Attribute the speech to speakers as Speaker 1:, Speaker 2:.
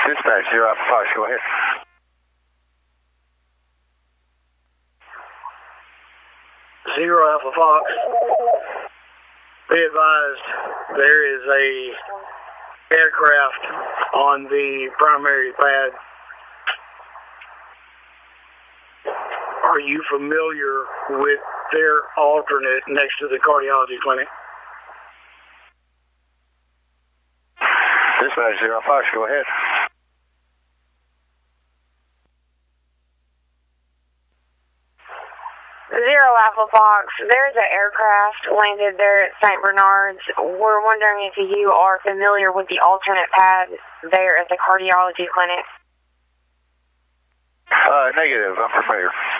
Speaker 1: Dispatch, 0 Alpha Fox, go ahead.
Speaker 2: Zero Alpha Fox. Be advised, there is a aircraft on the primary pad. Are you familiar with their alternate next to the cardiology clinic?
Speaker 1: Dispatch, 0 Alpha Fox, go ahead.
Speaker 3: Zero Alpha Fox, there's an aircraft landed there at St. Bernard's. We're wondering if you are familiar with the alternate pad there at the cardiology clinic.
Speaker 1: Negative, I'm familiar.